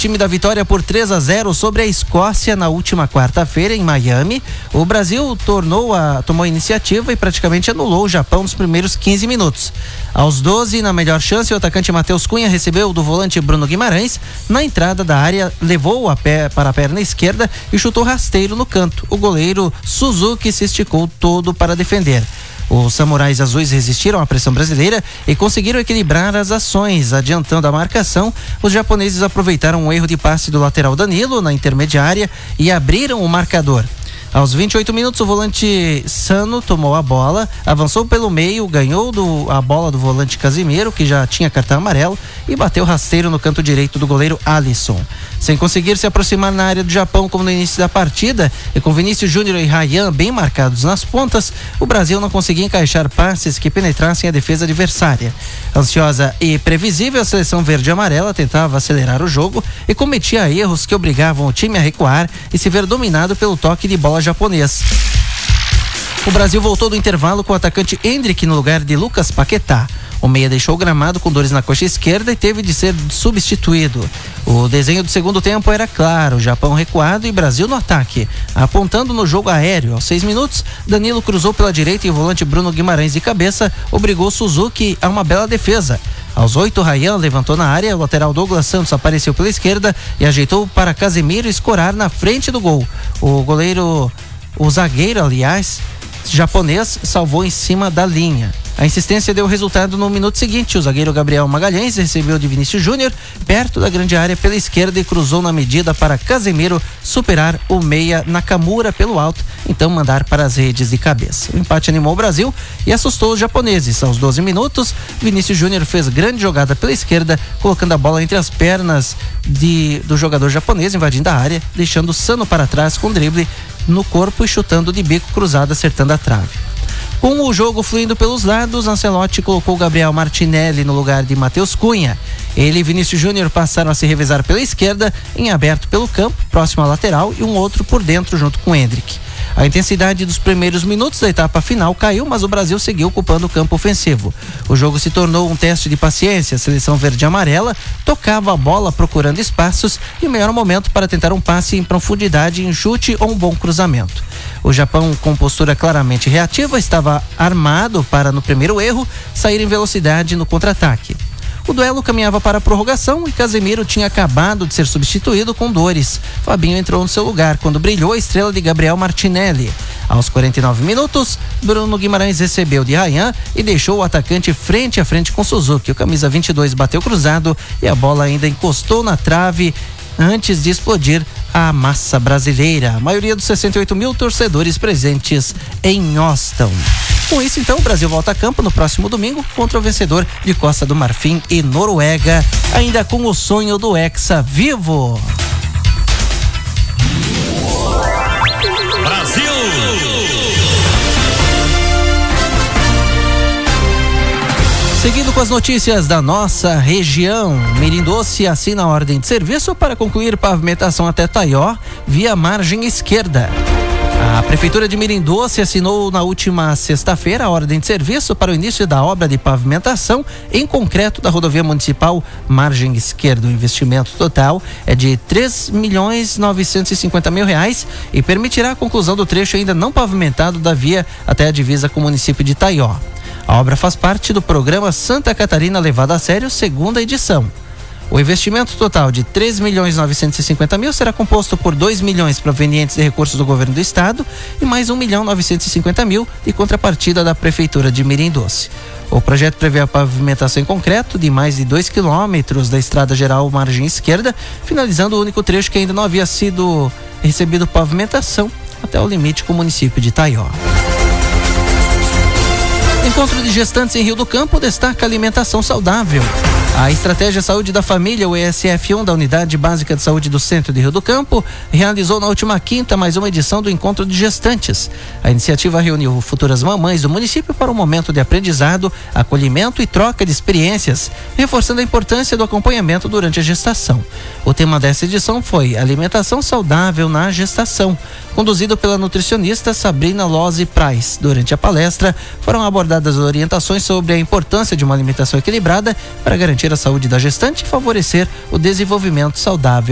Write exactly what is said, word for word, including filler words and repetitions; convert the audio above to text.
time da vitória por três a zero sobre a Escócia na última quarta-feira em Miami, o Brasil tornou a, tomou a iniciativa e praticamente anulou o Japão nos primeiros quinze minutos. Aos doze, na melhor chance, o atacante Matheus Cunha recebeu do volante Bruno Guimarães. Na entrada da área, levou a pé para a perna esquerda e chutou rasteiro no canto. O goleiro Suzuki se esticou todo para defender. Os samurais azuis resistiram à pressão brasileira e conseguiram equilibrar as ações, adiantando a marcação. Os japoneses aproveitaram um erro de passe do lateral Danilo na intermediária e abriram o marcador. Aos vinte e oito minutos, o volante Sano tomou a bola, avançou pelo meio, ganhou do, a bola do volante Casimiro, que já tinha cartão amarelo, e bateu rasteiro no canto direito do goleiro Alisson. Sem conseguir se aproximar na área do Japão como no início da partida, e com Vinícius Júnior e Ryan bem marcados nas pontas, o Brasil não conseguia encaixar passes que penetrassem a defesa adversária. Ansiosa e previsível, a seleção verde e amarela tentava acelerar o jogo e cometia erros que obrigavam o time a recuar e se ver dominado pelo toque de bola japonês. O Brasil voltou do intervalo com o atacante Endrick no lugar de Lucas Paquetá. O meia deixou o gramado com dores na coxa esquerda e teve de ser substituído. O desenho do segundo tempo era claro: Japão recuado e Brasil no ataque, apontando no jogo aéreo. Aos seis minutos, Danilo cruzou pela direita e o volante Bruno Guimarães de cabeça obrigou Suzuki a uma bela defesa. Aos oito, Ryan levantou na área, o lateral Douglas Santos apareceu pela esquerda e ajeitou para Casemiro escorar na frente do gol. O goleiro, o zagueiro, aliás, japonês, salvou em cima da linha. A insistência deu resultado no minuto seguinte. O zagueiro Gabriel Magalhães recebeu de Vinícius Júnior perto da grande área pela esquerda e cruzou na medida para Casemiro superar o meia Nakamura pelo alto, então mandar para as redes de cabeça. O empate animou o Brasil e assustou os japoneses. Aos doze minutos, Vinícius Júnior fez grande jogada pela esquerda, colocando a bola entre as pernas de, do jogador japonês, invadindo a área, deixando o Sano para trás com drible no corpo e chutando de bico cruzado, acertando a trave. Com o jogo fluindo pelos lados, Ancelotti colocou Gabriel Martinelli no lugar de Matheus Cunha. Ele e Vinícius Júnior passaram a se revezar pela esquerda, em aberto pelo campo, próximo à lateral, e um outro por dentro junto com Endrick. A intensidade dos primeiros minutos da etapa final caiu, mas o Brasil seguiu ocupando o campo ofensivo. O jogo se tornou um teste de paciência. A seleção verde e amarela tocava a bola procurando espaços e o melhor momento para tentar um passe em profundidade, em chute ou um bom cruzamento. O Japão, com postura claramente reativa, estava armado para, no primeiro erro, sair em velocidade no contra-ataque. O duelo caminhava para a prorrogação e Casemiro tinha acabado de ser substituído com dores. Fabinho entrou no seu lugar quando brilhou a estrela de Gabriel Martinelli. Aos quarenta e nove minutos, Bruno Guimarães recebeu de Ryan e deixou o atacante frente a frente com Suzuki. O camisa vinte e dois bateu cruzado e a bola ainda encostou na trave antes de explodir a massa brasileira. A maioria dos sessenta e oito mil torcedores presentes em Austin. Com isso, então, o Brasil volta a campo no próximo domingo contra o vencedor de Costa do Marfim e Noruega, ainda com o sonho do Hexa vivo. Brasil! Seguindo com as notícias da nossa região, Mirim Doce assina a ordem de serviço para concluir pavimentação até Taió via margem esquerda. A Prefeitura de Mirim Doce assinou na última sexta-feira a ordem de serviço para o início da obra de pavimentação em concreto da rodovia municipal margem esquerda. O investimento total é de três milhões novecentos e cinquenta mil reais e permitirá a conclusão do trecho ainda não pavimentado da via até a divisa com o município de Taió. A obra faz parte do programa Santa Catarina Levada a Sério, segunda edição. O investimento total de três milhões novecentos e cinquenta mil será composto por dois milhões provenientes de recursos do governo do estado e mais um milhão novecentos e cinquenta mil de contrapartida da Prefeitura de Mirim Doce. O projeto prevê a pavimentação em concreto de mais de dois quilômetros da estrada geral margem esquerda, finalizando o único trecho que ainda não havia sido recebido pavimentação até o limite com o município de Taió. Encontro de gestantes em Rio do Campo destaca alimentação saudável. A Estratégia Saúde da Família, o E S F um da Unidade Básica de Saúde do Centro de Rio do Campo, realizou na última quinta mais uma edição do Encontro de Gestantes. A iniciativa reuniu futuras mamães do município para um momento de aprendizado, acolhimento e troca de experiências, reforçando a importância do acompanhamento durante a gestação. O tema dessa edição foi Alimentação Saudável na Gestação, conduzido pela nutricionista Sabrina Lozzi Price. Durante a palestra, foram abordadas orientações sobre a importância de uma alimentação equilibrada para garantir a saúde da gestante e favorecer o desenvolvimento saudável